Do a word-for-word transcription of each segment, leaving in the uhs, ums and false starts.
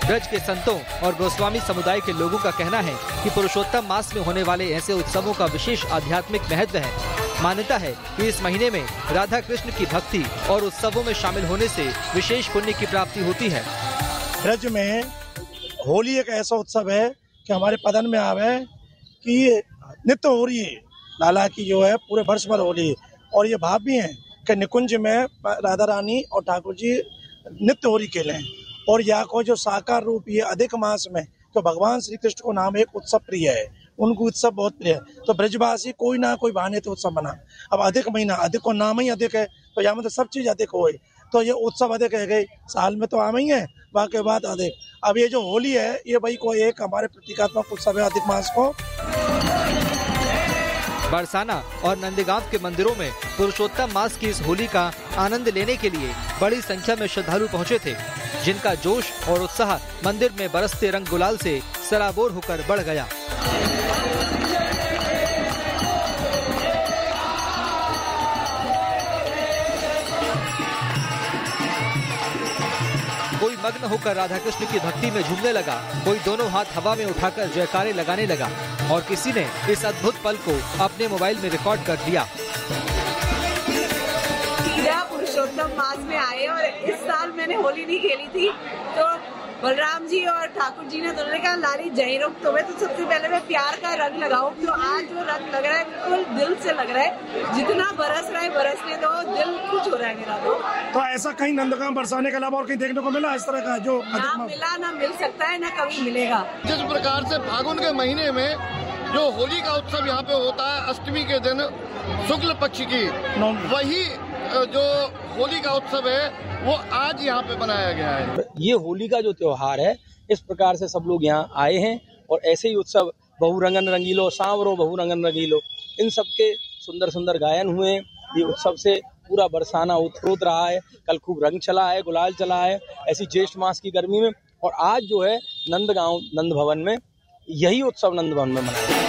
ब्रज के संतों और गोस्वामी समुदाय के लोगों का कहना है कि पुरुषोत्तम मास में होने वाले ऐसे उत्सवों का विशेष आध्यात्मिक महत्व है। मान्यता है कि इस महीने में राधा कृष्ण की भक्ति और उत्सवों में शामिल होने से विशेष पुण्य की प्राप्ति होती है। ब्रज में होली एक ऐसा उत्सव है कि हमारे पदन में आवे कि नित्य हो रही है लाला की जो है पूरे वर्ष भर हो रही है, और ये भाव भी है कि निकुंज में राधा रानी और ठाकुर जी नित्य होली खेले हैं। और यहाँ को जो साकार रूप ये अधिक मास में तो भगवान श्री कृष्ण को नाम एक उत्सव प्रिय है, उनको उत्सव बहुत प्रिय है, तो ब्रजवासी कोई ना कोई बहाने तो उत्सव बना। अब अधिक महीना, अधिक को नाम ही अधिक है, तो यहाँ मतलब सब चीज अधिक हो, तो ये उत्सव अधिक है गई साल में तो आम ही है, बाकी बात अधिक। अब ये जो होली है ये भाई कोई एक हमारे प्रतीकात्मक उत्सव है अधिक मास को। बरसाना और नंदगांव के मंदिरों में पुरुषोत्तम मास की इस होली का आनंद लेने के लिए बड़ी संख्या में श्रद्धालु पहुंचे थे, जिनका जोश और उत्साह मंदिर में बरसते रंग गुलाल से सराबोर होकर बढ़ गया। कोई मग्न होकर राधा कृष्ण की भक्ति में झूमने लगा, कोई दोनों हाथ हवा में उठाकर जयकारे लगाने लगा और किसी ने इस अद्भुत पल को अपने मोबाइल में रिकॉर्ड कर लिया। पुरुषोत्तम मास में आए और इस साल मैंने होली नहीं खेली थी, तो बलराम जी और ठाकुर जी ने दोनों ने कहा लाली जय रुक, तो मैं तो सबसे पहले मैं प्यार का रंग लगाऊं, तो आज जो रंग लग रहा है बिल्कुल दिल से लग रहा है, जितना बरस रहा है बरसने दो, दिल खुश हो रहा है मेरा। तो तो ऐसा कहीं नंदगांव बरसाने के अलावा और कहीं देखने को मिला इस तरह का जो ना मिला, ना मिल सकता है, ना कभी मिलेगा। जिस प्रकार से फागुन के महीने में जो होली का उत्सव यहाँ पे होता है अष्टमी के दिन शुक्ल पक्ष की, वही जो होली का उत्सव है वो आज यहाँ पे बनाया गया है। ये होली का जो त्योहार है इस प्रकार से सब लोग यहाँ आए हैं और ऐसे ही उत्सव बहु रंगन रंगीलो सांवरो बहु रंगन रंगीलो इन सब के सुंदर सुंदर गायन हुए। ये उत्सव से पूरा बरसाना उत्प्रोत रहा है। कल खूब रंग चला है, गुलाल चला है ऐसी ज्येष्ठ मास की गर्मी में, और आज जो है नंदगांव नंद भवन में यही उत्सव नंद भवन में मनाया।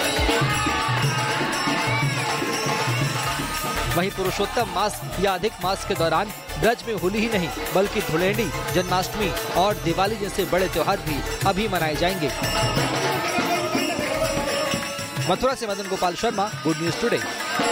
वहीं पुरुषोत्तम मास या अधिक मास के दौरान ब्रज में होली ही नहीं बल्कि धुलेंडी, जन्माष्टमी और दिवाली जैसे बड़े त्योहार भी अभी मनाए जाएंगे। मथुरा से Madan Gopal Sharma, good news today.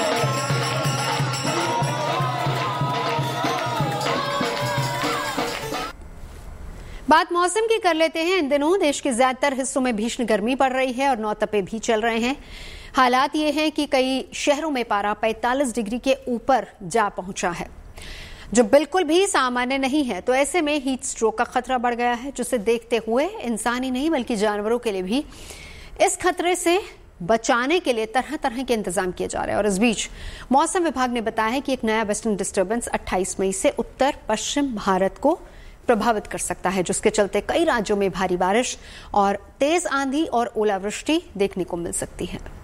बात मौसम की कर लेते हैं। इन दिनों देश के ज्यादातर हिस्सों में भीषण गर्मी पड़ रही है और नौतपे भी चल रहे हैं। हालात ये हैं कि कई शहरों में पारा पैंतालीस डिग्री के ऊपर जा पहुंचा है, जो बिल्कुल भी सामान्य नहीं है। तो ऐसे में हीट स्ट्रोक का खतरा बढ़ गया है, जिसे देखते हुए इंसान ही नहीं बल्कि जानवरों के लिए भी इस खतरे से बचाने के लिए तरह तरह के इंतजाम किए जा रहे हैं। और इस बीच मौसम विभाग ने बताया है कि एक नया वेस्टर्न डिस्टर्बेंस अट्ठाईस मई से उत्तर पश्चिम भारत को प्रभावित कर सकता है, जिसके चलते कई राज्यों में भारी बारिश और तेज आंधी और ओलावृष्टि देखने को मिल सकती है।